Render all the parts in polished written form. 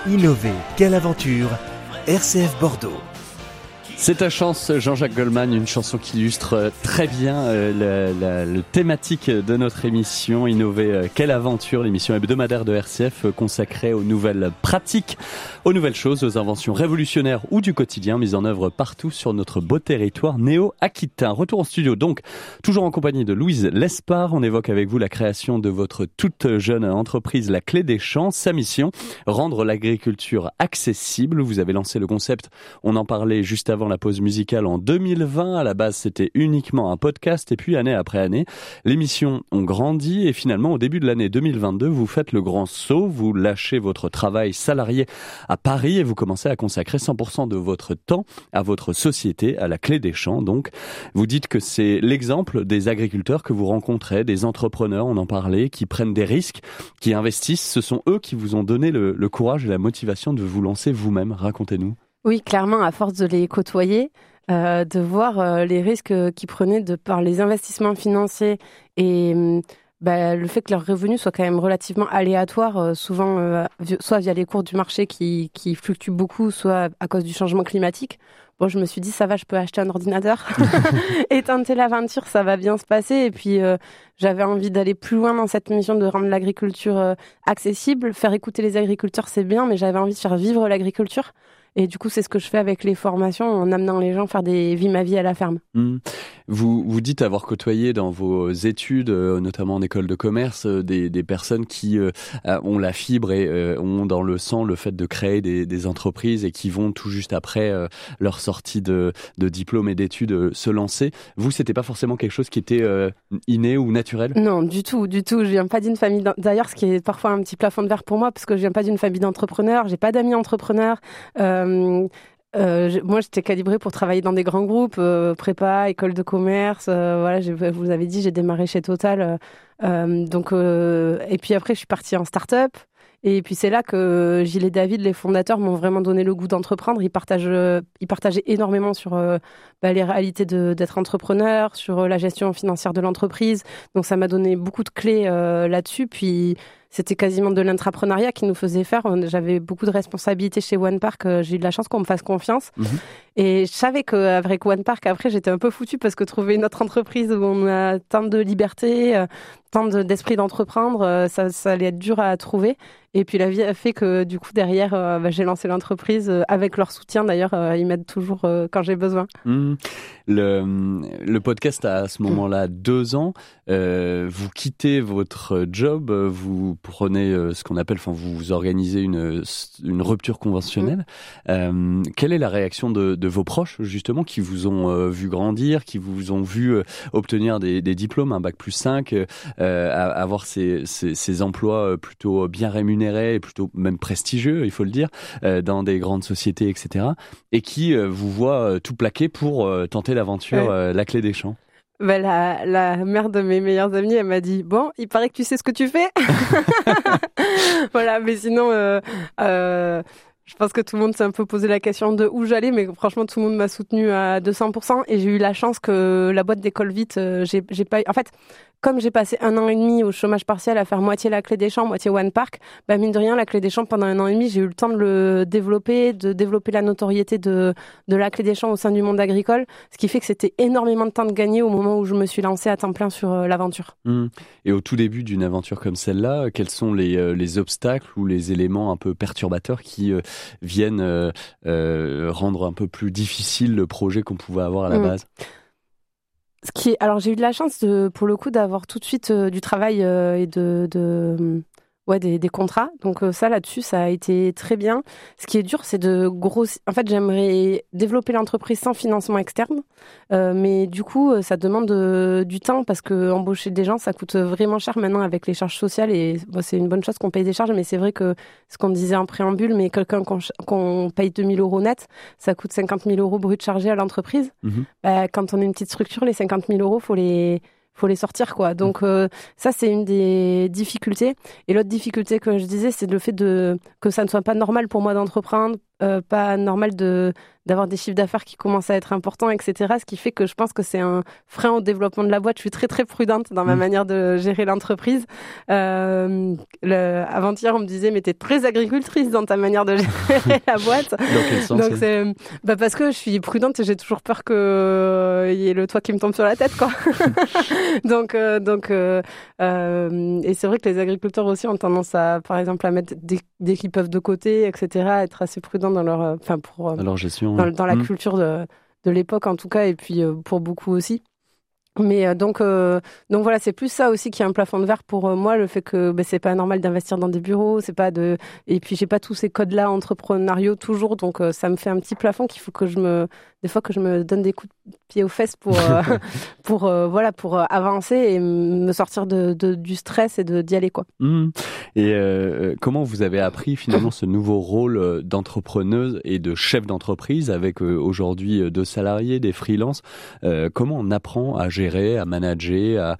Innover, quelle aventure! RCF Bordeaux. C'est ta chance, Jean-Jacques Goldman, une chanson qui illustre très bien la thématique de notre émission Innover, quelle aventure, l'émission hebdomadaire de RCF consacrée aux nouvelles pratiques, aux nouvelles choses, aux inventions révolutionnaires ou du quotidien mises en œuvre partout sur notre beau territoire néo-aquitain. Retour en studio donc, toujours en compagnie de Louise Lespard. On évoque avec vous la création de votre toute jeune entreprise La Clé des Champs. Sa mission, rendre l'agriculture accessible. Vous avez lancé le concept, on en parlait juste avant la pause musicale en 2020. À la base, c'était uniquement un podcast et puis année après année, les missions ont grandi et finalement, au début de l'année 2022, vous faites le grand saut, vous lâchez votre travail salarié à Paris et vous commencez à consacrer 100% de votre temps à votre société, à La Clé des Champs. Donc, vous dites que c'est l'exemple des agriculteurs que vous rencontrez, des entrepreneurs, on en parlait, qui prennent des risques, qui investissent. Ce sont eux qui vous ont donné le courage et la motivation de vous lancer vous-même. Racontez-nous. Oui, clairement, à force de les côtoyer, de voir les risques qu'ils prenaient par les investissements financiers et le fait que leurs revenus soient quand même relativement aléatoires, souvent soit via les cours du marché qui fluctuent beaucoup, soit à cause du changement climatique. Bon, je me suis dit, ça va, je peux acheter un ordinateur et tenter l'aventure, ça va bien se passer. Et puis, j'avais envie d'aller plus loin dans cette mission de rendre l'agriculture accessible. Faire écouter les agriculteurs, c'est bien, mais j'avais envie de faire vivre l'agriculture. Et du coup, c'est ce que je fais avec les formations, en amenant les gens faire des vies ma vie à la ferme. Vous dites avoir côtoyé dans vos études, notamment en école de commerce, des personnes qui ont la fibre et ont dans le sang le fait de créer des entreprises et qui vont tout juste après leur sortie de diplôme et d'études se lancer. Vous, c'était pas forcément quelque chose qui était inné ou naturel ? Non, du tout. Je viens pas d'une famille... D'ailleurs, ce qui est parfois un petit plafond de verre pour moi, parce que je viens pas d'une famille d'entrepreneurs, j'ai pas d'amis entrepreneurs. Moi, j'étais calibrée pour travailler dans des grands groupes, prépa, école de commerce. Voilà, vous avez dit, j'ai démarré chez Total. Et puis après, je suis partie en start-up. Et puis c'est là que Gilles et David, les fondateurs, m'ont vraiment donné le goût d'entreprendre. Ils partageaient énormément sur les réalités d'être entrepreneur, sur la gestion financière de l'entreprise. Donc ça m'a donné beaucoup de clés là-dessus. Puis c'était quasiment de l'intrapreneuriat qui nous faisait faire. J'avais beaucoup de responsabilités chez One Park. J'ai eu de la chance qu'on me fasse confiance. Et je savais qu'avec One Park, après, j'étais un peu foutue parce que trouver une autre entreprise où on a tant de liberté, tant d'esprit d'entreprendre, ça allait être dur à trouver. Et puis la vie a fait que du coup, derrière, j'ai lancé l'entreprise avec leur soutien. D'ailleurs, ils m'aident toujours quand j'ai besoin. Le podcast a à ce moment-là 2 ans. Vous quittez votre job, vous prenez ce qu'on appelle, vous organisez une rupture conventionnelle. Quelle est la réaction de vos proches, justement, qui vous ont vu grandir, qui vous ont vu obtenir des diplômes, un bac+5, avoir ces emplois plutôt bien rémunérés et plutôt même prestigieux, il faut le dire, dans des grandes sociétés, etc. Et qui vous voient tout plaquer pour tenter l'aventure La Clé des Champs? La mère de mes meilleures amies, elle m'a dit « Bon, il paraît que tu sais ce que tu fais !» Voilà, mais sinon... je pense que tout le monde s'est un peu posé la question de où j'allais, mais franchement, tout le monde m'a soutenue à 200%. Et j'ai eu la chance que la boîte décolle vite. J'ai pas eu... En fait, comme j'ai passé 1 an et demi au chômage partiel à faire moitié La Clé des Champs, moitié One Park, mine de rien, La Clé des Champs, pendant 1 an et demi, j'ai eu le temps de le développer, de développer la notoriété de La Clé des Champs au sein du monde agricole, ce qui fait que c'était énormément de temps de gagner au moment où je me suis lancée à temps plein sur l'aventure. Et au tout début d'une aventure comme celle-là, quels sont les obstacles ou les éléments un peu perturbateurs qui viennent rendre un peu plus difficile le projet qu'on pouvait avoir à la base? Alors j'ai eu de la chance pour le coup d'avoir tout de suite du travail et des contrats. Donc ça là-dessus, ça a été très bien. Ce qui est dur, c'est de grossir. En fait, j'aimerais développer l'entreprise sans financement externe, mais du coup, ça demande du temps parce que embaucher des gens, ça coûte vraiment cher maintenant avec les charges sociales. Et c'est une bonne chose qu'on paye des charges, mais c'est vrai que ce qu'on disait en préambule, mais quelqu'un qu'on paye 2 000 € net, ça coûte 50 000 € brut chargés à l'entreprise. Quand on est une petite structure, les 50 000 €, faut les sortir, quoi. Donc ça, c'est une des difficultés. Et l'autre difficulté que je disais, c'est le fait que ça ne soit pas normal pour moi d'entreprendre, pas normal d'avoir des chiffres d'affaires qui commencent à être importants, etc. Ce qui fait que je pense que c'est un frein au développement de la boîte. Je suis très très prudente dans ma manière de gérer l'entreprise. Avant-hier, on me disait, mais t'es très agricultrice dans ta manière de gérer la boîte. Dans quel sens? Donc parce que je suis prudente et j'ai toujours peur que y ait le toit qui me tombe sur la tête, quoi. donc et c'est vrai que les agriculteurs aussi ont tendance à, par exemple, à mettre dès qu'ils peuvent de côté, etc., à être assez prudents dans leur, dans leur gestion, dans la culture de l'époque en tout cas, et puis pour beaucoup aussi. Mais donc voilà, c'est plus ça aussi qui est un plafond de verre pour moi, le fait que c'est pas normal d'investir dans des bureaux, c'est pas et puis j'ai pas tous ces codes-là entrepreneuriaux toujours, donc ça me fait un petit plafond qu'il faut que des fois que je me donne des coups de pied aux fesses pour pour avancer et me sortir du stress et d'y aller, quoi. Et comment vous avez appris finalement ce nouveau rôle d'entrepreneuse et de chef d'entreprise avec aujourd'hui 2 salariés, des freelances, comment on apprend à gérer, à manager,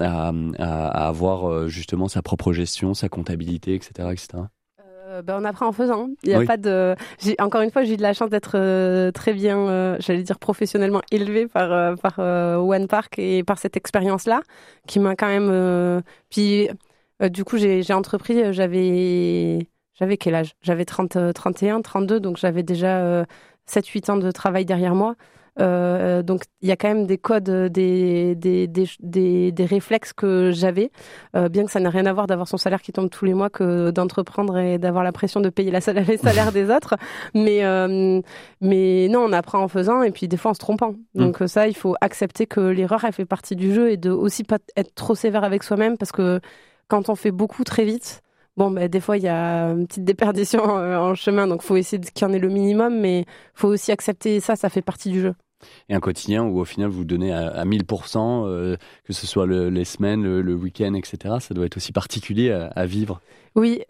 à avoir justement sa propre gestion, sa comptabilité, etc., etc. On apprend en faisant. Il y a pas de. Encore une fois, j'ai eu de la chance d'être très bien, j'allais dire professionnellement élevée par One Park et par cette expérience-là, qui m'a quand même. Puis du coup, j'ai entrepris. J'avais quel âge? J'avais 31, 32, donc j'avais déjà 7-8 ans de travail derrière moi. Donc il y a quand même des codes, des réflexes que j'avais, bien que ça n'a rien à voir d'avoir son salaire qui tombe tous les mois que d'entreprendre et d'avoir la pression de payer les salaires des autres. Mais non, on apprend en faisant et puis des fois en se trompant. Donc ça, il faut accepter que l'erreur, elle fait partie du jeu et de aussi pas être trop sévère avec soi-même, parce que quand on fait beaucoup très vite, des fois, il y a une petite déperdition en chemin, donc il faut essayer qu'il y en ait le minimum, mais il faut aussi accepter ça fait partie du jeu. Et un quotidien où au final vous donnez à 1000%, que ce soit les semaines, le week-end, etc. Ça doit être aussi particulier à vivre. Oui,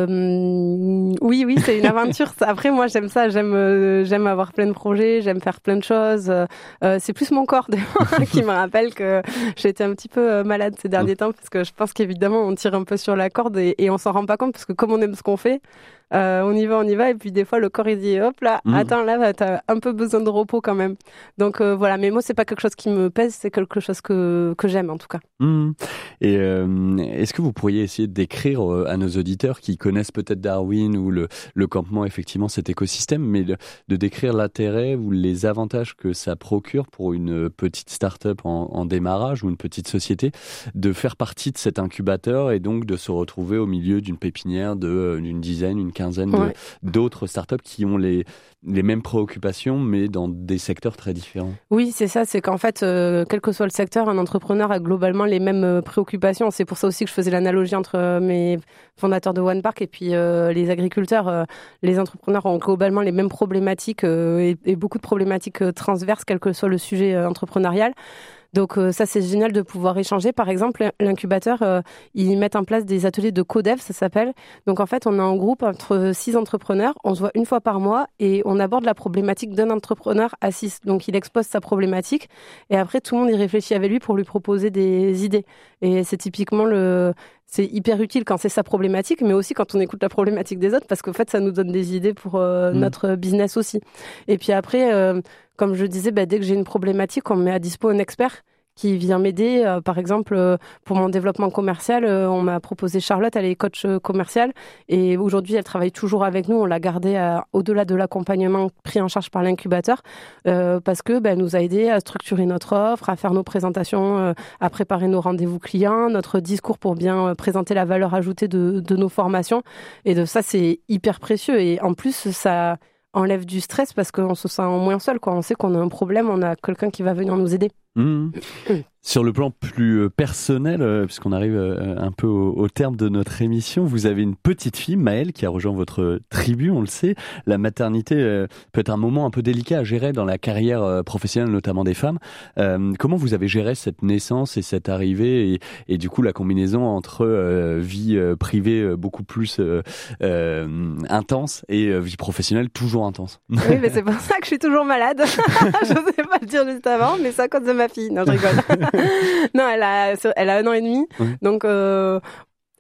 oui, c'est une aventure. Après, moi, j'aime ça. J'aime avoir plein de projets, j'aime faire plein de choses. C'est plus mon corps qui me rappelle que j'étais un petit peu malade ces derniers temps, parce que je pense qu'évidemment, on tire un peu sur la corde et on s'en rend pas compte, parce que comme on aime ce qu'on fait, on y va, et puis des fois le corps il dit hop là, attends là, t'as un peu besoin de repos quand même. Donc voilà, mais moi c'est pas quelque chose qui me pèse, c'est quelque chose que j'aime en tout cas. Et est-ce que vous pourriez essayer de décrire à nos auditeurs qui connaissent peut-être Darwin ou le campement, effectivement cet écosystème, mais de décrire l'intérêt ou les avantages que ça procure pour une petite start-up en démarrage ou une petite société de faire partie de cet incubateur et donc de se retrouver au milieu d'une pépinière d'une dizaine, une quinzaine d'autres startups qui ont les mêmes préoccupations, mais dans des secteurs très différents. Oui, c'est ça, c'est qu'en fait, quel que soit le secteur, un entrepreneur a globalement les mêmes préoccupations. C'est pour ça aussi que je faisais l'analogie entre mes fondateurs de One Park et puis les agriculteurs. Les entrepreneurs ont globalement les mêmes problématiques et beaucoup de problématiques transverses, quel que soit le sujet entrepreneurial. Donc ça, c'est génial de pouvoir échanger. Par exemple, l'incubateur, ils mettent en place des ateliers de co-dev, ça s'appelle. Donc en fait, on est en groupe entre 6 entrepreneurs, on se voit une fois par mois et on aborde la problématique d'un entrepreneur à 6. Donc il expose sa problématique et après tout le monde y réfléchit avec lui pour lui proposer des idées. Et c'est typiquement c'est hyper utile quand c'est sa problématique, mais aussi quand on écoute la problématique des autres, parce qu'en fait, ça nous donne des idées pour notre business aussi. Et puis après, comme je disais, dès que j'ai une problématique, on me met à dispo un expert qui vient m'aider. Par exemple, pour mon développement commercial, on m'a proposé Charlotte, elle est coach commerciale, et aujourd'hui, elle travaille toujours avec nous. On l'a gardée au-delà de l'accompagnement pris en charge par l'incubateur, parce que elle nous a aidé à structurer notre offre, à faire nos présentations, à préparer nos rendez-vous clients, notre discours pour bien présenter la valeur ajoutée de nos formations. Et de ça, c'est hyper précieux. Et en plus, ça enlève du stress parce qu'on se sent moins seul, quoi. On sait qu'on a un problème, on a quelqu'un qui va venir nous aider. Sur le plan plus personnel, puisqu'on arrive un peu au terme de notre émission, vous avez une petite fille, Maëlle, qui a rejoint votre tribu, on le sait. La maternité peut être un moment un peu délicat à gérer dans la carrière professionnelle, notamment des femmes. Comment vous avez géré cette naissance et cette arrivée et du coup la combinaison entre vie privée beaucoup plus intense et vie professionnelle toujours intense? Oui, mais c'est pour ça que je suis toujours malade. Je n'osais pas le dire juste avant, mais c'est à cause de ma fille. Non, je rigole. Non, elle a 1 an et demi. Donc,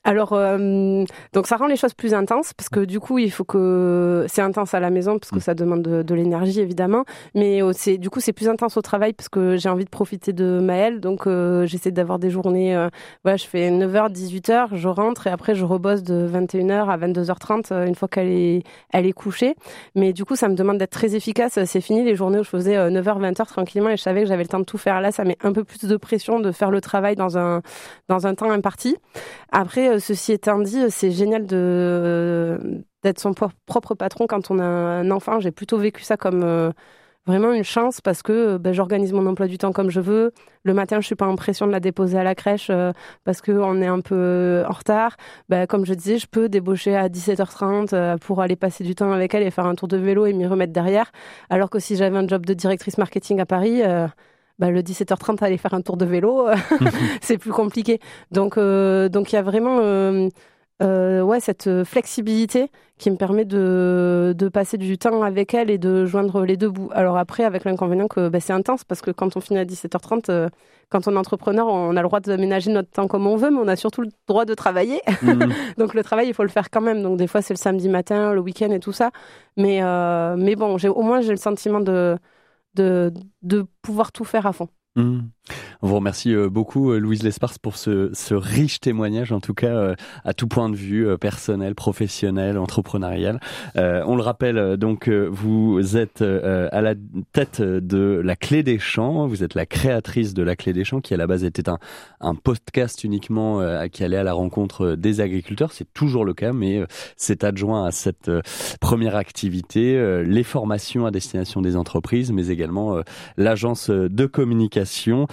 Alors, donc ça rend les choses plus intenses parce que du coup, il faut que c'est intense à la maison parce que ça demande de l'énergie évidemment, mais du coup c'est plus intense au travail parce que j'ai envie de profiter de Maëlle, donc j'essaie d'avoir des journées, voilà, je fais 9h, 18h, je rentre et après je rebosse de 21h à 22h30 une fois qu'elle est couchée, mais du coup ça me demande d'être très efficace. C'est fini les journées où je faisais 9h, 20h tranquillement et je savais que j'avais le temps de tout faire. Là, ça met un peu plus de pression de faire le travail dans un temps imparti. Après, ceci étant dit, c'est génial d'être son propre patron quand on a un enfant. J'ai plutôt vécu ça comme vraiment une chance parce que j'organise mon emploi du temps comme je veux. Le matin, je suis pas en pression de la déposer à la crèche parce qu'on est un peu en retard. Comme je disais, je peux débaucher à 17h30 pour aller passer du temps avec elle et faire un tour de vélo et m'y remettre derrière. Alors que si j'avais un job de directrice marketing à Paris... le 17h30 aller faire un tour de vélo, c'est plus compliqué. Donc il y a vraiment cette flexibilité qui me permet de passer du temps avec elle et de joindre les deux bouts. Alors après, avec l'inconvénient que c'est intense parce que quand on finit à 17h30, quand on est entrepreneur, on a le droit d'aménager notre temps comme on veut, mais on a surtout le droit de travailler. Donc le travail, il faut le faire quand même. Donc des fois, c'est le samedi matin, le week-end et tout ça. Mais bon, au moins, j'ai le sentiment de pouvoir tout faire à fond. On vous remercie beaucoup Louise Lespars pour ce riche témoignage, en tout cas à tout point de vue, personnel, professionnel, entrepreneurial. On le rappelle, donc vous êtes à la tête de La Clé des Champs, vous êtes la créatrice de La Clé des Champs, qui à la base était un podcast uniquement qui allait à la rencontre des agriculteurs. C'est toujours le cas, mais c'est adjoint à cette première activité, les formations à destination des entreprises, mais également l'agence de communication.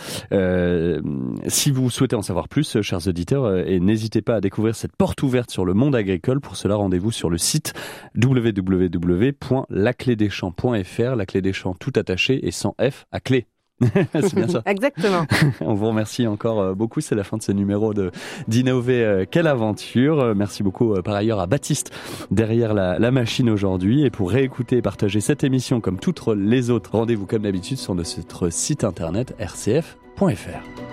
Si vous souhaitez en savoir plus, chers auditeurs, et n'hésitez pas à découvrir cette porte ouverte sur le monde agricole. Pour cela, rendez-vous sur le site www.laclédeschamps.fr. La Clé des Champs tout attaché et sans F à clé. C'est bien ça. Exactement. On vous remercie encore beaucoup. C'est la fin de ce numéro d'Innover Quelle Aventure. Merci beaucoup par ailleurs à Baptiste derrière la machine aujourd'hui. Et pour réécouter et partager cette émission comme toutes les autres, rendez-vous comme d'habitude sur notre site internet rcf.fr.